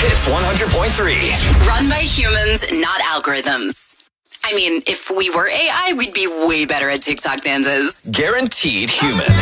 Hits 100.3. Run by humans, not algorithms. I mean, if we were AI, we'd be way better at TikTok dances. Guaranteed human.